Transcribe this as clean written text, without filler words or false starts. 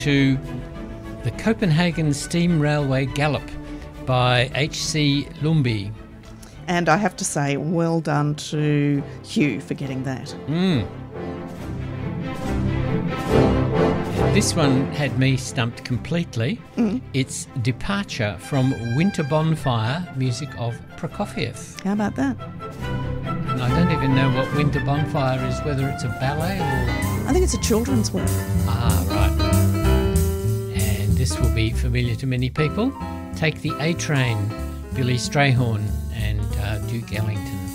To the Copenhagen Steam Railway Gallop by H.C. Lumby. And I have to say, well done to Hugh for getting that. This one had me stumped completely. It's Departure from Winter Bonfire, music of Prokofiev. How about that? And I don't even know what Winter Bonfire is, whether it's a ballet or... I think it's a children's work. Ah, right. And this will be familiar to many people. Take the A Train, Billy Strayhorn and Duke Ellington.